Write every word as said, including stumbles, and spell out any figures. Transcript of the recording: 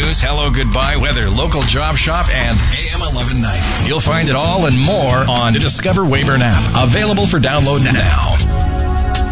news, hello, goodbye, weather, local job shop, and A M eleven ninety. You'll find it all and more on the Discover Weyburn app. Available for download now.